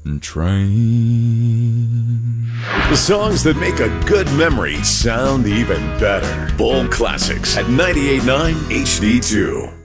train. The songs that make a good memory sound even better. Bold Classics at 98.9 HD2.